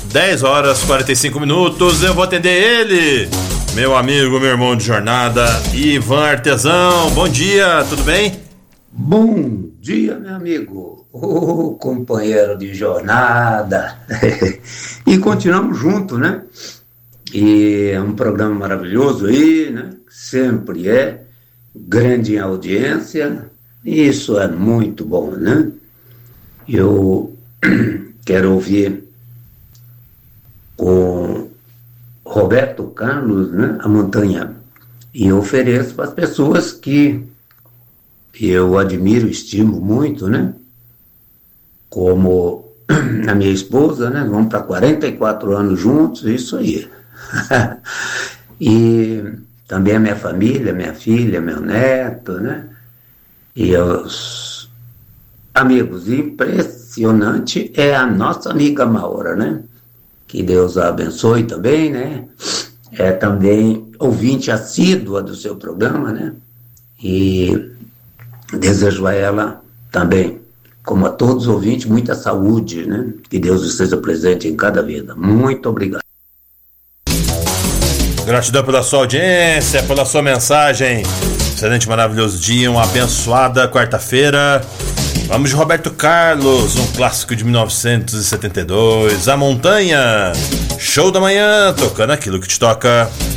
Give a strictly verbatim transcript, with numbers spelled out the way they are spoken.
dez horas e quarenta e cinco minutos. Eu vou atender ele, meu amigo, meu irmão de jornada, Ivan Artesão. Bom dia, tudo bem? Bom dia, meu amigo, ô companheiro de jornada. E continuamos juntos, né? E é um programa maravilhoso aí, né? Sempre é grande em audiência. Isso é muito bom, né? Eu quero ouvir com Roberto Carlos, né? A Montanha. E eu ofereço para as pessoas que eu admiro, estimo muito, né? Como a minha esposa, né? Vamos para quarenta e quatro anos juntos, isso aí. E também a minha família, minha filha, meu neto, né? E os amigos. Impressionante é a nossa amiga Maura, né? Que Deus a abençoe também, né? É também ouvinte assídua do seu programa, né? E desejo a ela também, como a todos os ouvintes, muita saúde, né? Que Deus esteja presente em cada vida. Muito obrigado. Gratidão pela sua audiência, pela sua mensagem. Excelente, maravilhoso dia, uma abençoada quarta-feira. Vamos de Roberto Carlos, um clássico de mil novecentos e setenta e dois, A Montanha. Show da manhã, tocando aquilo que te toca.